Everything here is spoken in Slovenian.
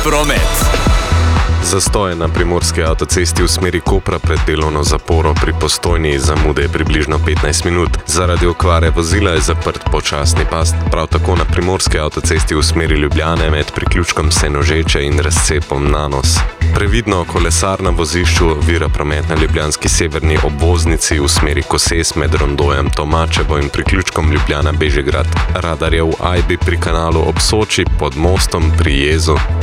promet. Zastoj na primorski avtocesti v smeri Kopra pred delovno zaporo pri Postojni zamude približno 15 minut. Zaradi okvare vozila je zaprt počasni pas, prav tako na primorski avtocesti v smeri Ljubljane med priključkom Senožeče in razcepom Nanos. Previdno kolesar na vozišču ovira promet na ljubljanski severni obvoznici v smeri Koses med rondojem Tomačevo in priključkom Ljubljana Bežigrad. Radar je v Ajbi pri kanalu ob Soči, pod mostom pri Jezu